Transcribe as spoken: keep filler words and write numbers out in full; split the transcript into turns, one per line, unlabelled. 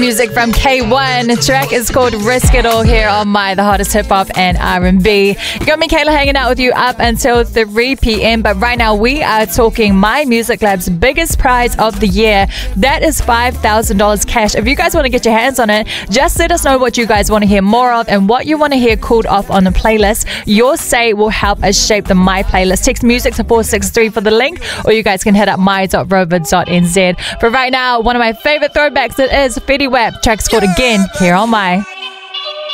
Music from K one. The track is called Risk It All here on My, the hottest hip hop and R and B. You got me, Kayla, hanging out with you up until three p.m. But right now we are talking My Music Lab's biggest prize of the year. That is five thousand dollars cash. If you guys want to get your hands on it, just let us know what you guys want to hear more of and what you want to hear cooled off on the playlist. Your say will help us shape the My playlist. Text music to four six three for the link, or you guys can hit up my dot rover dot n z. But right now, one of my favorite throwbacks, it is Fetty Wap. Track's called Again here on My.